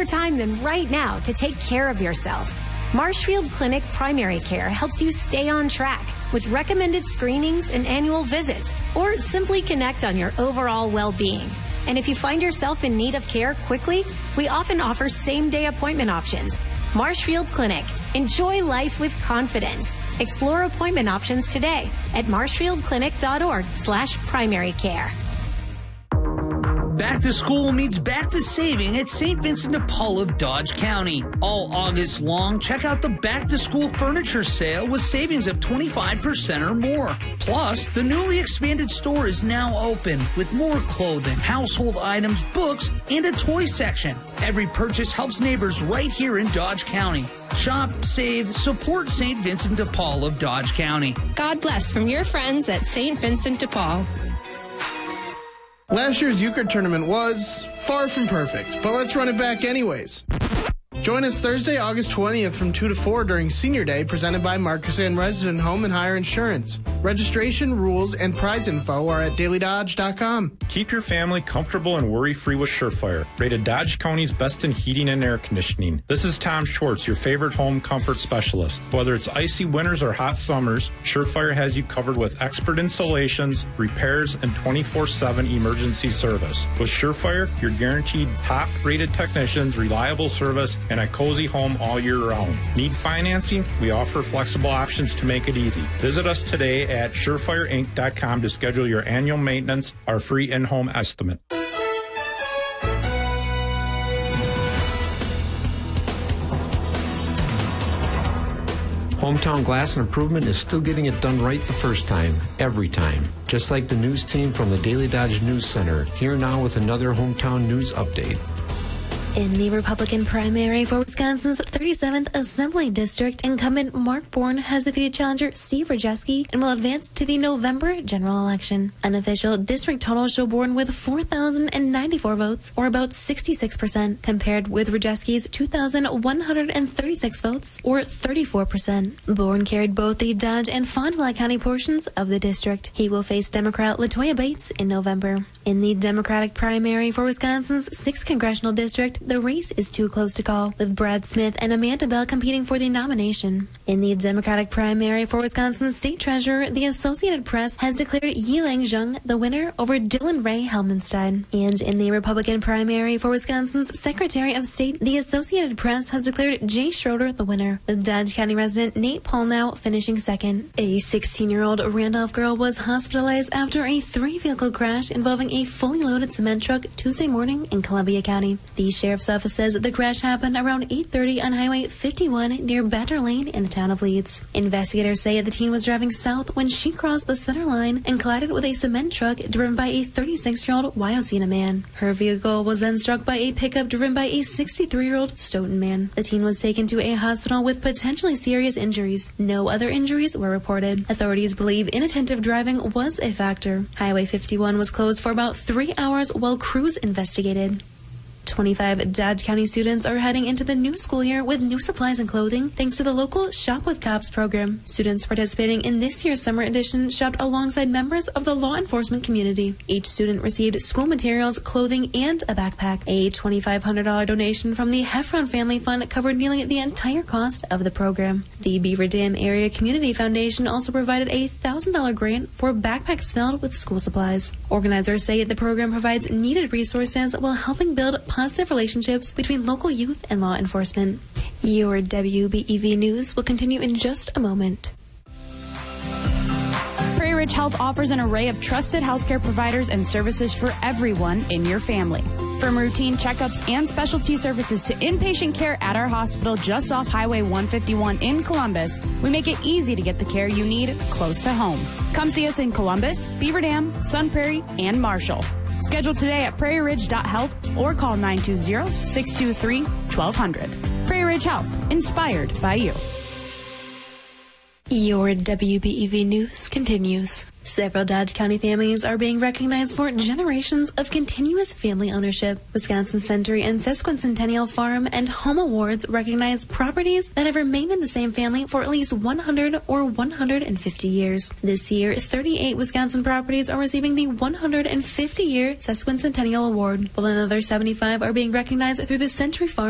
better time than right now to take care of yourself? Marshfield Clinic Primary Care helps you stay on track with recommended screenings and annual visits, or simply connect on your overall well-being. And if you find yourself in need of care quickly, we often offer same-day appointment options. Marshfield Clinic. Enjoy life with confidence. Explore appointment options today at marshfieldclinic.org/primary care. Back to school means back to saving at St. Vincent de Paul of Dodge County. All August long, check out the back to school furniture sale with savings of 25% or more. Plus, the newly expanded store is now open with more clothing, household items, books, and a toy section. Every purchase helps neighbors right here in Dodge County. Shop, save, support St. Vincent de Paul of Dodge County. God bless from your friends at St. Vincent de Paul. Last year's Euchre tournament was far from perfect, but let's run it back anyways. Join us Thursday, August 20th from 2 to 4 during Senior Day, presented by Marcus Inn Resident Home and Hire Insurance. Registration, rules, and prize info are at dailydodge.com. Keep your family comfortable and worry-free with Surefire, rated Dodge County's best in heating and air conditioning. This is Tom Schwartz, your favorite home comfort specialist. Whether it's icy winters or hot summers, Surefire has you covered with expert installations, repairs, and 24/7 emergency service. With Surefire, you're guaranteed top-rated technicians, reliable service, and a cozy home all year round. Need financing? We offer flexible options to make it easy. Visit us today at surefireinc.com to schedule your annual maintenance, our free in-home estimate. Hometown Glass and Improvement is still getting it done right the first time, every time. Just like the news team from the Daily Dodge News Center, here now with another hometown news update. In the Republican primary for Wisconsin's 37th Assembly District, incumbent Mark Bourne has defeated challenger Steve Rajewski and will advance to the November general election. Unofficial district totals show Bourne with 4,094 votes, or about 66%, compared with Rajewski's 2,136 votes, or 34%. Bourne carried both the Dodge and Fond du Lac County portions of the district. He will face Democrat LaToya Bates in November. In the Democratic primary for Wisconsin's 6th congressional district, the race is too close to call, with Brad Smith and Amanda Bell competing for the nomination. In the Democratic primary for Wisconsin's state treasurer, the Associated Press has declared Yilang Zheng the winner over Dylan Ray Helmenstein. And in the Republican primary for Wisconsin's Secretary of State, the Associated Press has declared Jay Schroeder the winner, with Dodge County resident Nate Paulnow finishing second. A 16-year-old Randolph girl was hospitalized after a 3-vehicle crash involving a fully loaded cement truck Tuesday morning in Columbia County. The sheriff's office says the crash happened around 8:30 on Highway 51 near Badger Lane in the town of Leeds. Investigators say the teen was driving south when she crossed the center line and collided with a cement truck driven by a 36-year-old Wyocena man. Her vehicle was then struck by a pickup driven by a 63-year-old Stoughton man. The teen was taken to a hospital with potentially serious injuries. No other injuries were reported. Authorities believe inattentive driving was a factor. Highway 51 was closed for about 3 hours while crews investigated. 25 Dodge County students are heading into the new school year with new supplies and clothing thanks to the local Shop with Cops program. Students participating in this year's summer edition shopped alongside members of the law enforcement community. Each student received school materials, clothing, and a backpack. A $2,500 donation from the Heffron Family Fund covered nearly the entire cost of the program. The Beaver Dam Area Community Foundation also provided a $1,000 grant for backpacks filled with school supplies. Organizers say the program provides needed resources while helping build positive relationships between local youth and law enforcement. Your WBEV News will continue in just a moment. Prairie Ridge Health offers an array of trusted healthcare providers and services for everyone in your family. From routine checkups and specialty services to inpatient care at our hospital just off Highway 151 in Columbus, we make it easy to get the care you need close to home. Come see us in Columbus, Beaver Dam, Sun Prairie, and Marshall. Schedule today at prairieridge.health or call 920-623-1200. Prairie Ridge Health, inspired by you. Your WBEV News continues. Several Dodge County families are being recognized for generations of continuous family ownership. Wisconsin Century and Sesquicentennial Farm and Home Awards recognize properties that have remained in the same family for at least 100 or 150 years. This year, 38 Wisconsin properties are receiving the 150-year Sesquicentennial Award, while another 75 are being recognized through the Century Farm